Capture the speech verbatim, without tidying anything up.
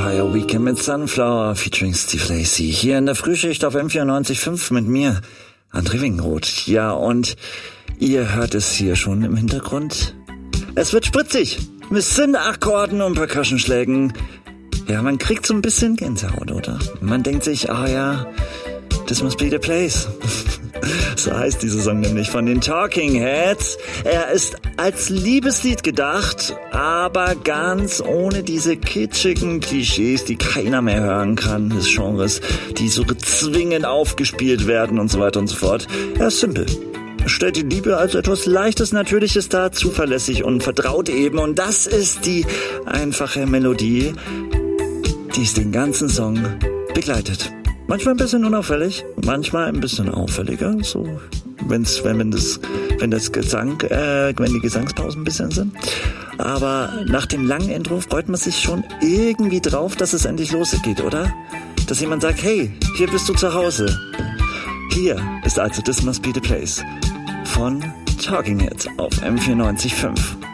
Vampire Weekend mit Sunflower featuring Steve Lacy. Hier in der Frühschicht auf M vierundneunzig Komma fünf mit mir, André Wingenroth. Ja, und ihr hört es hier schon im Hintergrund. Es wird spritzig mit Synth-Akkorden und Percussionschlägen. Ja, man kriegt so ein bisschen Gänsehaut, oder? Man denkt sich, ah ja, this must be the place. So heißt dieser Song nämlich von den Talking Heads. Er ist als Liebeslied gedacht, aber ganz ohne diese kitschigen Klischees, die keiner mehr hören kann, des Genres, die so zwingend aufgespielt werden und so weiter und so fort. Er ist simpel. Er stellt die Liebe als etwas Leichtes, Natürliches dar, zuverlässig und vertraut eben. Und das ist die einfache Melodie, die es den ganzen Song begleitet. Manchmal ein bisschen unauffällig, manchmal ein bisschen auffälliger, so wenn's, wenn, wenn das, wenn das Gesang, äh, wenn die Gesangspausen ein bisschen sind. Aber nach dem langen Intro freut man sich schon irgendwie drauf, dass es endlich losgeht, oder? Dass jemand sagt, hey, hier bist du zu Hause. Hier ist also This Must Be the Place von Talking Heads auf M vierundneunzig Komma fünf.